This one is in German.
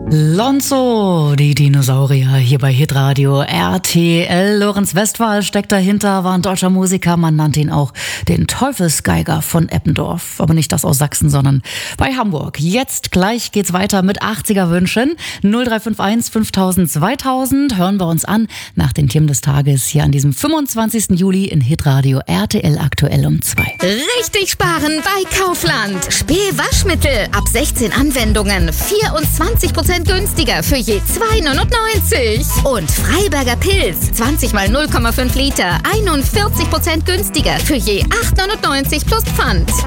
Lonzo, die Dinosaurier hier bei Hitradio RTL. Lorenz Westphal steckt dahinter, war ein deutscher Musiker. Man nannte ihn auch den Teufelsgeiger von Eppendorf. Aber nicht das aus Sachsen, sondern bei Hamburg. Jetzt gleich geht's weiter mit 80er-Wünschen. 0351 5000 2000 hören wir uns an nach den Themen des Tages hier an diesem 25. Juli in Hitradio RTL aktuell um 2. Richtig sparen bei Kaufland. Spee-Waschmittel ab 16 Anwendungen. 24% günstiger für je 2,99. Und Freiberger Pilz 20 mal 0,5 Liter. 41% günstiger für je 8,99 plus Pfand.